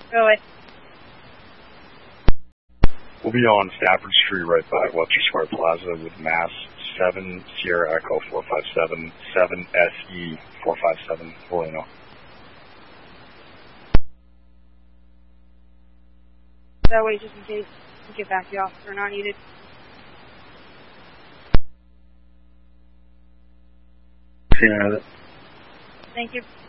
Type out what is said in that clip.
Go away. We'll be on Stafford Street right by Webster Square Plaza with Mass 7 Sierra Echo 457 7 SE 457. Bueno. That way, just in case we get back to the office or not needed. Yeah. Thank you.